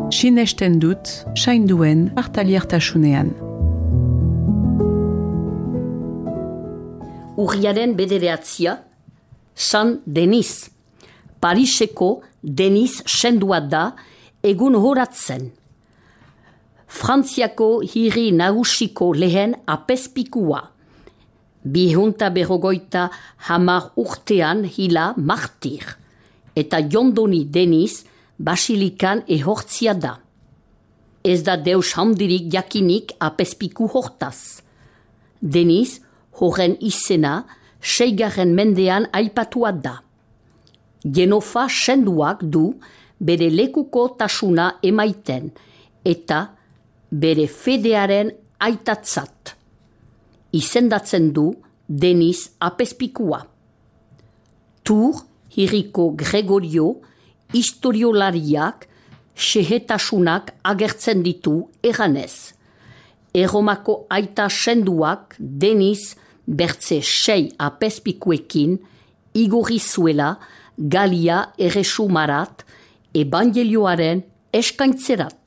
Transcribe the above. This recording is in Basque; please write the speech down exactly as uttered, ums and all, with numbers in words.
sinesten dut sainduen partaliertasunean. Urriaren bedereatzia, San Denis. Pariseko Denis sendua da egun horatzen. Frantziako hiri nagusiko lehen apezpikua. Bihunta berrogoita hamar urtean hila martir. Eta Jondoni Denis basilikan ehortzia da. Ez da deus handirik jakinik apezpiku hortaz. Denis horren izena seigarren mendean aipatua da. Genofa senduak du bere lekuko tasuna emaiten eta bere fedearen aitatzat. Izendatzen du Denis apezpikua. Tur hiriko Gregorio historiolariak sehetasunak agertzen ditu eganez. Erromako aita senduak Denis bertze sei apezpikuekin igorri zuela Galia erresumarat ebangelioaren eskaintzerat.